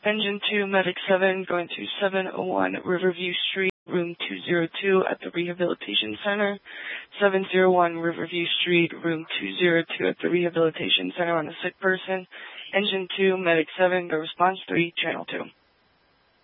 Engine 2, Medic 7, going to 701 Riverview Street, room 202 at the Rehabilitation Center. 701 Riverview Street, room 202 at the Rehabilitation Center on a sick person. Engine 2, Medic 7, go response 3, channel 2.